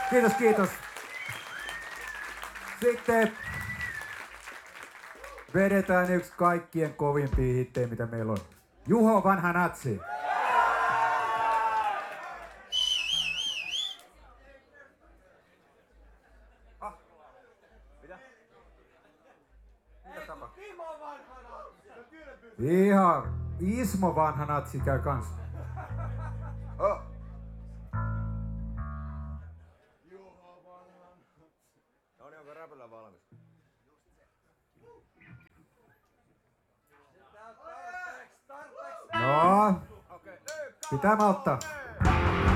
Kiitos, kiitos. Sitten vedetään yksi kaikkien kovimpia hittejä, mitä meillä on. Juho Vanha Natsi. Ihan Ismo Vanha Natsi käy kanssa. Oh. No niin, onko räpylä valmis? No, pitää malttaa.